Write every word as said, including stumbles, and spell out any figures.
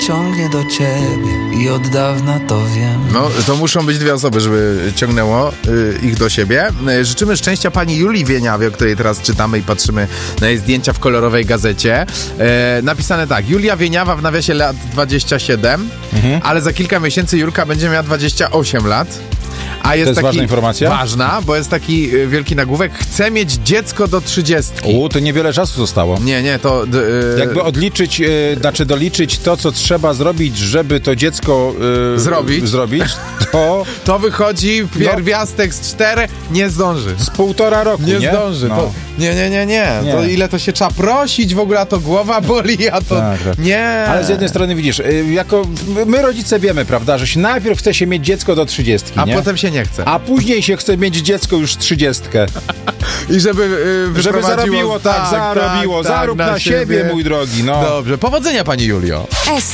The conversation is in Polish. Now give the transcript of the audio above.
ciągnie do ciebie i od dawna to wiem. No, to muszą być dwie osoby, żeby ciągnęło y, ich do siebie. Y, życzymy szczęścia pani Julii Wieniawie, o której teraz czytamy i patrzymy na jej zdjęcia w kolorowej gazecie. Y, napisane tak, Julia Wieniawa w nawiasie lat dwadzieścia siedem, mhm. ale za kilka miesięcy Julka będzie miała dwadzieścia osiem lat. A jest, to jest taki, ważna informacja? Ważna, bo jest taki y, wielki nagłówek. Chce mieć dziecko do trzydziestki. U, to niewiele czasu zostało. Nie, nie, to... Y, Jakby odliczyć, y, znaczy doliczyć to, co trzeba zrobić, żeby to dziecko y, zrobić, zrobić to... to wychodzi pierwiastek z czterech, nie zdąży. Z półtora roku, nie? Nie zdąży. No. To, nie, nie, nie, nie. nie. To ile to się trzeba prosić w ogóle, a to głowa boli, a to... Tak, tak. Nie. Ale z jednej strony widzisz, y, jako my rodzice wiemy, prawda, że się najpierw chce się mieć dziecko do trzydziestki, A nie? potem się nie chce. A później się chce mieć dziecko już trzydziestkę. I żeby y, Żeby zarobiło, tak, tak zarobiło. Tak, Zarób tak, na, na siebie, siebie, mój drogi, no. Dobrze. Powodzenia, pani Julio.